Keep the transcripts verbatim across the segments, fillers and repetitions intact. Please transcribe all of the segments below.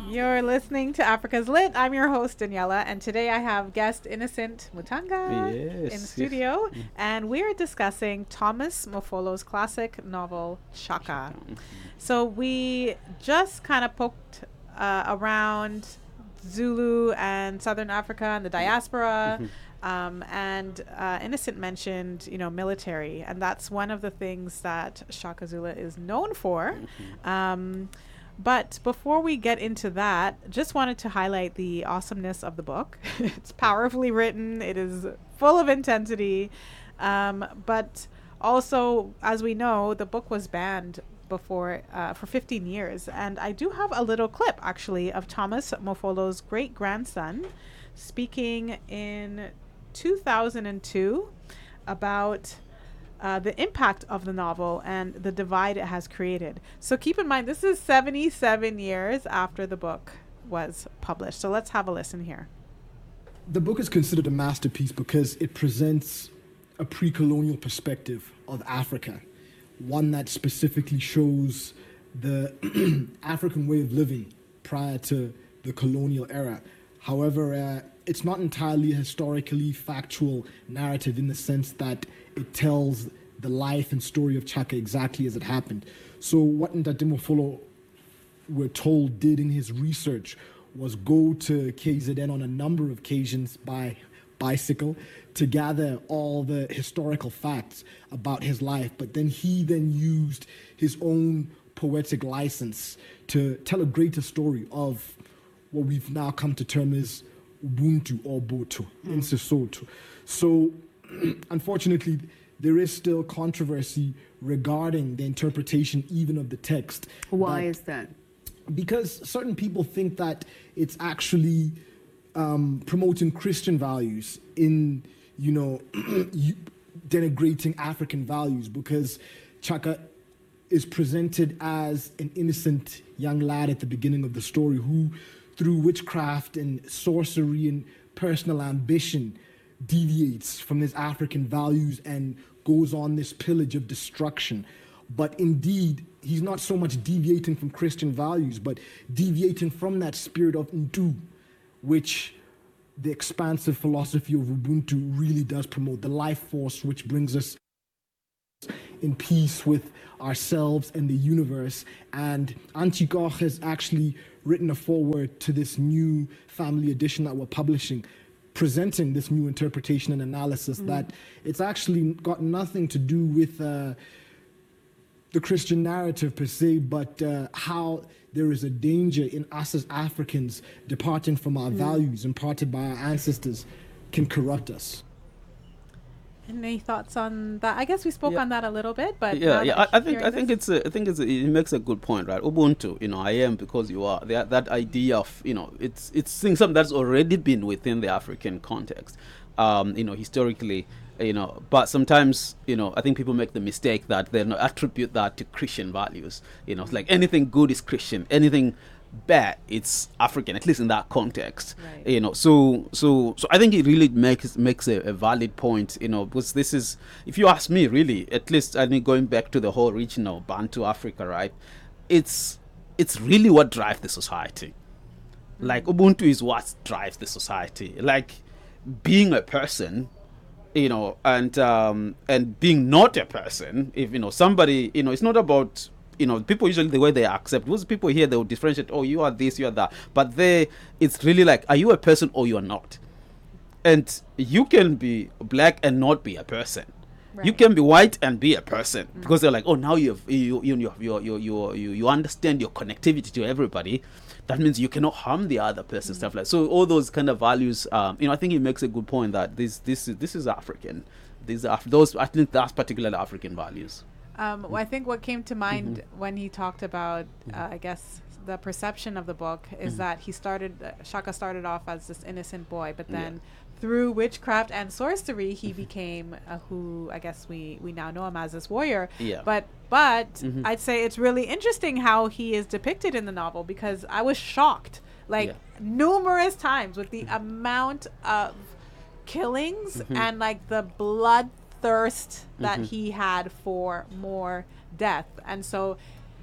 You're listening to Africa's Lit. I'm your host, Daniela, and today I have guest Innocent Mutanga in the Yes, yes. studio, Mm, and we're discussing Thomas Mofolo's classic novel, Shaka. Shaka. Mhm. So we just kind of poked uh, around Zulu and Southern Africa and the diaspora. Mhm. Um, and uh, Innocent mentioned, you know, military, and that's one of the things that Shaka Zulu is known for. Mhm. Um, but before we get into that, just wanted to highlight the awesomeness of the book. It's powerfully written. It is full of intensity. Um, but also, as we know, the book was banned before uh, for fifteen years. And I do have a little clip, actually, of Thomas Mofolo's great grandson speaking in two thousand two about uh, the impact of the novel and the divide it has created. So keep in mind, this is seventy-seven years after the book was published. So let's have a listen here. The book is considered a masterpiece because it presents a pre-colonial perspective of Africa, one that specifically shows the African way of living prior to the colonial era. However, uh, it's not entirely a historically factual narrative in the sense that it tells the life and story of Chaka exactly as it happened. So what Ntate Mofolo, we're told, did in his research was go to K Z N on a number of occasions by bicycle to gather all the historical facts about his life, but then he then used his own poetic license to tell a greater story of what we've now come to term as Ubuntu or Boto in Sesotho. So unfortunately, there is still controversy regarding the interpretation even of the text. Why that- is that? Because certain people think that it's actually um, promoting Christian values in, you know, you- denigrating African values, because Chaka is presented as an innocent young lad at the beginning of the story who, through witchcraft and sorcery and personal ambition, deviates from his African values and goes on this pillage of destruction. But indeed, he's not so much deviating from Christian values, but deviating from that spirit of Ntu, which the expansive philosophy of Ubuntu really does promote, the life force which brings us in peace with ourselves and the universe. And Antikor has actually written a foreword to this new family edition that we're publishing, presenting this new interpretation and analysis that it's actually got nothing to do with uh, the Christian narrative per se, but uh, how there is a danger in us as Africans departing from our values imparted by our ancestors can corrupt us. Any thoughts on that? I guess we spoke Yeah. on that a little bit, but Yeah, now yeah. that I, I think hearing I think this- it's a, I think it's a, it makes a good point, right? Ubuntu, you know, I am because you are. That that idea of, you know, it's it's something that's already been within the African context, um, you know, historically, you know. But sometimes, you know, I think people make the mistake that they not attribute that to Christian values. You know, it's like anything good is Christian, anything bad it's African, at least in that context. Right. You know, so so so I think it really makes makes a, a valid point, you know, because this is, if you ask me, really, at least I think going back to the whole regional Bantu Africa, right, it's it's really what drives the society. Like Ubuntu is what drives the society, like being a person, you know, and um and being not a person. If, you know, somebody, you know, it's not about, you know, people usually the way they accept, most people here, they will differentiate, oh, you are this, you are that, but they, it's really like, are you a person or you are not? And you can be black and not be a person. You Right. can be white and be a person, because they're like, oh, now you have, you you you you you you you you understand your connectivity to everybody. That means you cannot harm the other person, stuff like. So all those kind of values, um, you know, I think he makes a good point that this this is this is African. These are those, I think that's particularly African values. Um, well, I think what came to mind when he talked about, uh, I guess, the perception of the book is that he started, uh, Shaka started off as this innocent boy, but Yeah. then through witchcraft and sorcery, he became uh, who I guess we, we now know him as this warrior. Yeah. But but Mhm. I'd say it's really interesting how he is depicted in the novel, because I was shocked, like Yeah. numerous times, with the amount of killings and like the bloodthirst that he had for more death. And so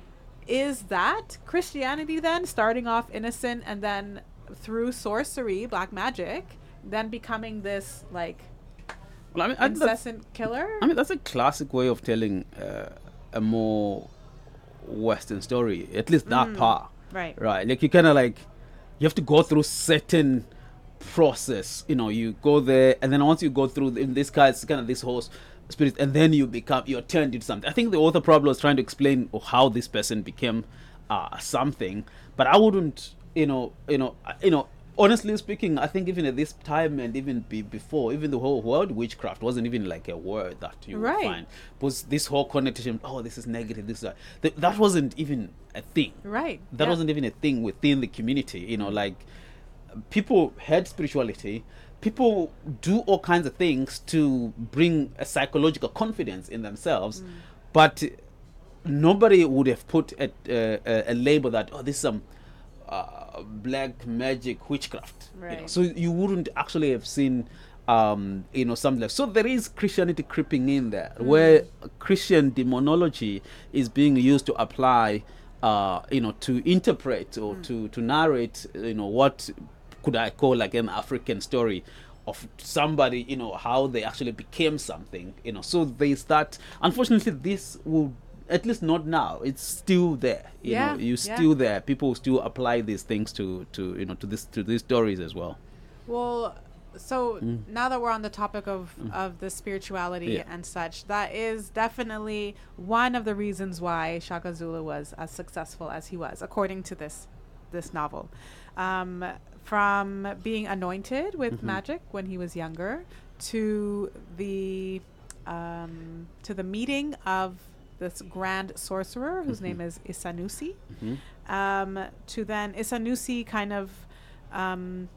is that Christianity then starting off innocent and then through sorcery, black magic, then becoming this like Well, I mean, I think that's- incessant killer? I mean, that's a classic way of telling uh, a more Western story, at least that part. right. Right. Like, you kind of like, you have to go through certain process. You know, you go there, and then once you go through, in this case, it's kind of this whole s- spirit, and then you become, you're turned into something. I think the author probably was trying to explain how this person became uh, something, but I wouldn't, you know, you know, uh, you know, honestly speaking, I think even at this time and even be before, even the whole word witchcraft wasn't even like a word that you Right. would find. Was this whole connotation, oh, this is negative, this is that. Th- that wasn't even a thing. Right. That yeah. wasn't even a thing within the community. You know, like, people had spirituality. People do all kinds of things to bring a psychological confidence in themselves, but nobody would have put a, a, a- a label that, oh, this is some uh, black magic witchcraft. You know? Right. So you wouldn't actually have seen, um, you know, something like. So there is Christianity creeping in there, where Christian demonology is being used to apply, uh, you know, to interpret or to to narrate, you know, what could I call like an African story of somebody, you know, how they actually became something, you know. So they start. Unfortunately, this will. At least not now. It's still there. You Yeah, know, you yeah. still there. People still apply these things to, to you know to this to these stories as well. Well, so now that we're on the topic of, of the spirituality Yeah. and such, that is definitely one of the reasons why Shaka Zulu was as successful as he was, according to this this novel. Um, from being anointed with magic when he was younger to the um, to the meeting of this grand sorcerer whose name is Isanusi, um, to then Isanusi kind of um,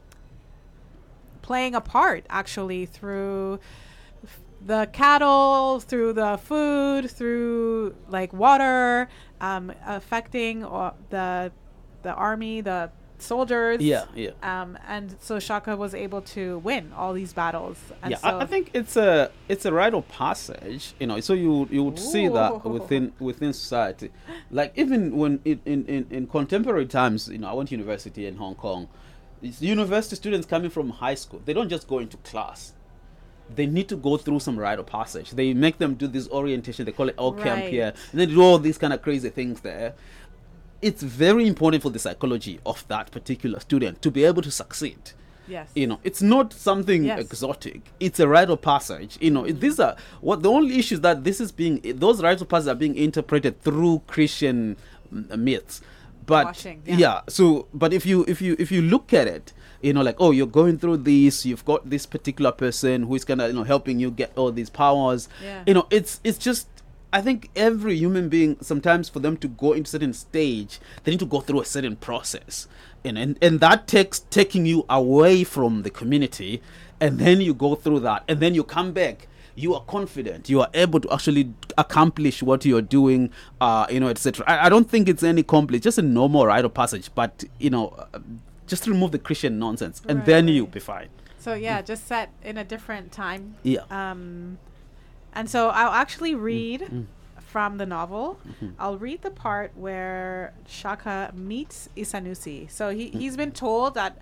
playing a part actually through f- the cattle, through the food, through like water, um, affecting uh, the the army, the soldiers. Yeah, yeah. Um, and so Shaka was able to win all these battles. And Yeah, so I, I think it's a it's a rite of passage, you know. So you you would see that Ooh. within within society, like even when in, in, in, in contemporary times, you know, I went to university in Hong Kong. It's university students coming from high school, they don't just go into class. They need to go through some rite of passage. They make them do this orientation. They call it O camp Right. here, and they do all these kind of crazy things there. It's very important for the psychology of that particular student to be able to succeed. yes. You know, it's not something Yes. exotic. It's a rite of passage. You know, these are what the only issue is that this is being those rites of passage are being interpreted through Christian mm, myths. But Washing, yeah. yeah. so but if you if you if you look at it, you know, like, oh, you're going through this, you've got this particular person who is kind of, you know, helping you get all these powers. Yeah. You know, it's it's just, I think every human being, sometimes for them to go into a certain stage, they need to go through a certain process. And, and, and that takes taking you away from the community, and then you go through that, and then you come back. You are confident. You are able to actually accomplish what you're doing, uh, you know, et cetera. I, I don't think it's any complex, just a normal rite of passage. But, you know, uh, just remove the Christian nonsense, and Right, then right. you'll be fine. So yeah, just set in a different time. Yeah. Um, and so I'll actually read Mm. from the novel. Mm-hmm. I'll read the part where Shaka meets Isanusi. So he, Mm. he's been told that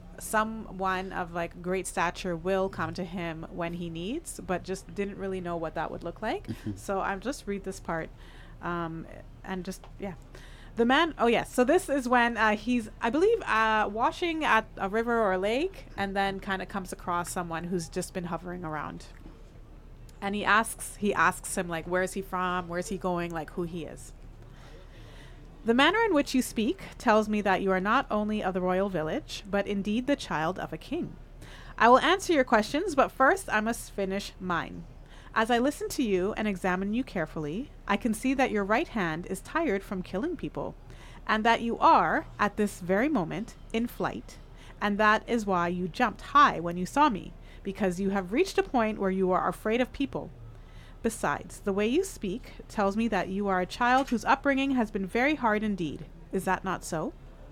someone of like great stature will come to him when he needs, but just didn't really know what that would look like. Mm-hmm. So I'll just read this part. Um, and just, yeah. The man, oh yes, so this is when uh, he's, I believe, uh, washing at a river or a lake, and then kind of comes across someone who's just been hovering around. And he asks, he asks him, like, where is he from? Where is he going? Like, who he is. The manner in which you speak tells me that you are not only of the royal village, but indeed the child of a king. I will answer your questions, but first I must finish mine. As I listen to you and examine you carefully, I can see that your right hand is tired from killing people, and that you are, at this very moment, in flight, and that is why you jumped high when you saw me, because you have reached a point where you are afraid of people. Besides, the way you speak tells me that you are a child whose upbringing has been very hard indeed. Is that not so?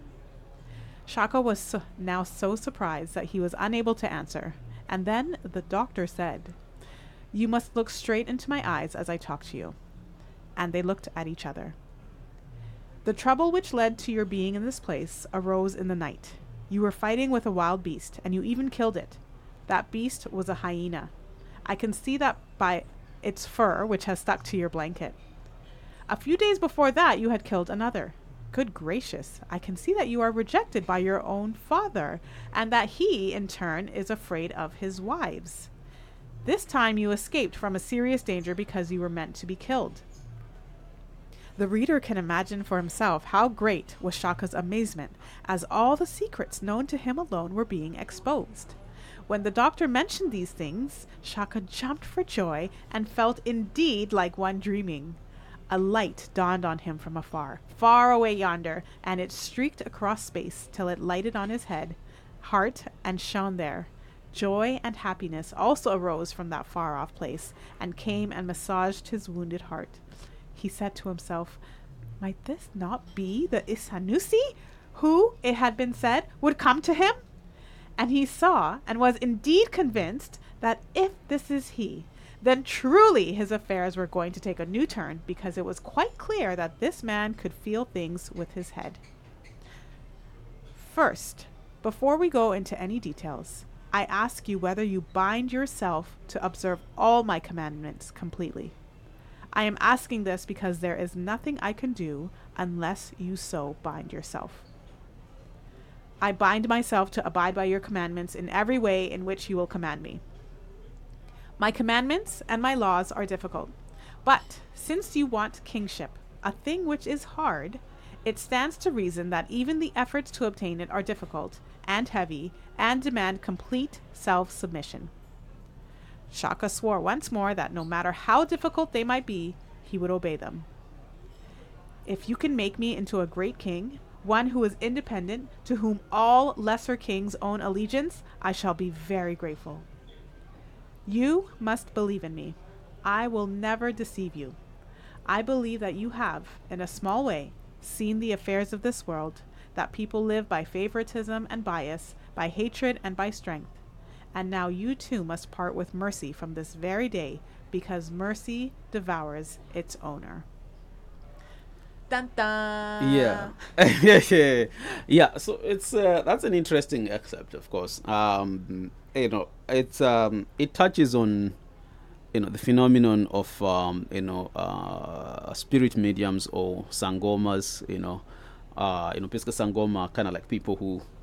Shaka was so, now so surprised that he was unable to answer, and then the doctor said, "You must look straight into my eyes as I talk to you." And they looked at each other. The trouble which led to your being in this place arose in the night. You were fighting with a wild beast, and you even killed it. That beast was a hyena. I can see that by its fur, which has stuck to your blanket. A few days before that, you had killed another. Good gracious, I can see that you are rejected by your own father, and that he, in turn, is afraid of his wives. This time you escaped from a serious danger because you were meant to be killed. The reader can imagine for himself how great was Shaka's amazement, as all the secrets known to him alone were being exposed. When the doctor mentioned these things, Shaka jumped for joy and felt indeed like one dreaming. A light dawned on him from afar, far away yonder, and it streaked across space till it lighted on his head, heart, and shone there. Joy and happiness also arose from that far-off place, and came and massaged his wounded heart. He said to himself, might this not be the Isanusi, who, it had been said, would come to him? And he saw, and was indeed convinced, that if this is he, then truly his affairs were going to take a new turn, because it was quite clear that this man could feel things with his head. First, before we go into any details, I ask you whether you bind yourself to observe all my commandments completely. I am asking this because there is nothing I can do unless you so bind yourself. I bind myself to abide by your commandments in every way in which you will command me. My commandments and my laws are difficult, but since you want kingship, a thing which is hard, it stands to reason that even the efforts to obtain it are difficult and heavy and demand complete self-submission. Shaka swore once more that no matter how difficult they might be, he would obey them. If you can make me into a great king, one who is independent, to whom all lesser kings own allegiance, I shall be very grateful. You must believe in me. I will never deceive you. I believe that you have, in a small way, seen the affairs of this world, that people live by favoritism and bias, by hatred and by strength. And now you too must part with mercy from this very day, because mercy devours its owner. Dun dun. Yeah, yeah, yeah, yeah. So it's uh, that's an interesting excerpt, of course. Um, you know, it's um, it touches on, you know, the phenomenon of um, you know, uh, spirit mediums or sangomas. You know, uh, you know, basically sangoma kind of like people who